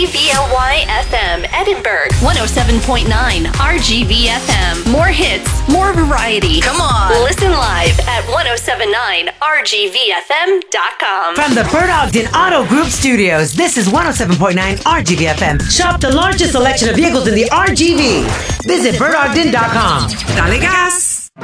RGVLY FM, Edinburgh. 107.9 RGV FM. More hits, more variety. Come on. Listen live at 1079rgvfm.com. From the Bert Ogden Auto Group Studios, this is 107.9 RGV FM. Shop the largest selection of vehicles in the RGV. Visit BertOgden.com. Dale gas.